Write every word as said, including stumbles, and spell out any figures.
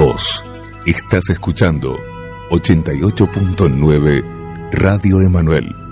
Vos estás escuchando ochenta y ocho punto nueve Radio Emanuel.